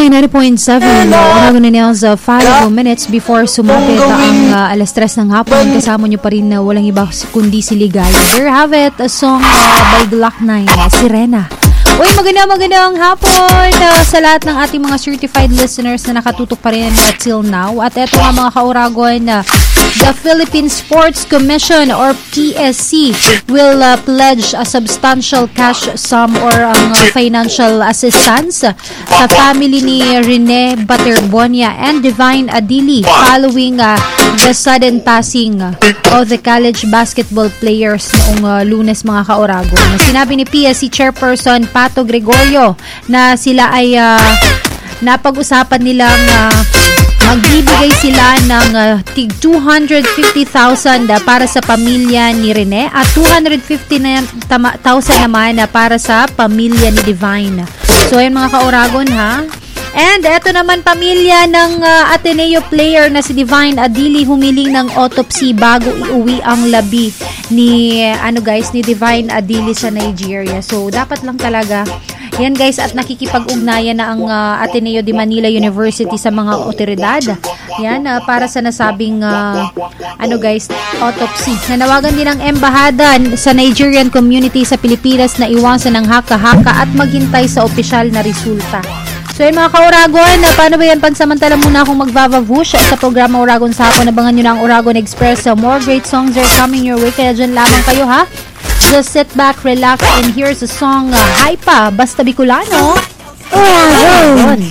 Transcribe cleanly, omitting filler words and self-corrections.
tayo 90.7. Oragon na sa 5 minutes before sumapit ang alas 3 ng hapon. Kasama nyo pa rin na walang iba kundi si Ligaya. There you have it, a song by Glock 9, Sirena. Uy, magandang hapon sa lahat ng ating mga certified listeners na nakatutok pa rin till now. At eto nga mga kauragon, the Philippine Sports Commission or PSC will pledge a substantial cash sum or financial assistance sa family ni Rene Baterbonia and Divine Adili following the sudden passing of the college basketball players noong Lunes mga kauragon. Sinabi ni PSC Chairperson Pato Gregorio na sila ay napag-usapan nilang magbibigay sila ng tig 250,000 para sa pamilya ni Rene at 250,000 naman para sa pamilya ni Divine. So ayun mga kauragon ha. And eto naman pamilya ng Ateneo player na si Divine Adili humiling ng autopsy bago iuwi ang labi ni ni Divine Adili sa Nigeria. So dapat lang talaga yan guys at nakikipag-ugnayan na ang Ateneo de Manila University sa mga otoridad. Yan para sa nasabing autopsy. Nanawagan din ang embahada sa Nigerian community sa Pilipinas na iwasan ng haka-haka at maghintay sa opisyal na resulta. So yun mga ka-Oragon, paano ba yan? Pansamantala muna akong magvavavush sa programa Oragon sa hapon. Abangan nyo na ang Oragon Express. More great songs are coming your way. Kaya dyan lamang kayo ha. Just sit back, relax, and here's a song, Hypa, Basta Bicolano. Oragon!